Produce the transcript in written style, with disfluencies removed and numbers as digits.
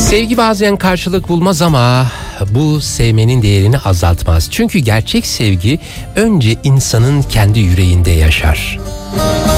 Sevgi bazen karşılık bulmaz ama bu sevmenin değerini azaltmaz. Çünkü gerçek sevgi önce insanın kendi yüreğinde yaşar.